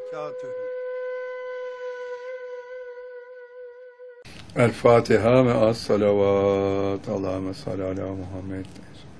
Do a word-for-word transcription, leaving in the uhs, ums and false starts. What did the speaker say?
وبركاته. El Fatiha ve as salavat. Allahümme salli ala Muhammed.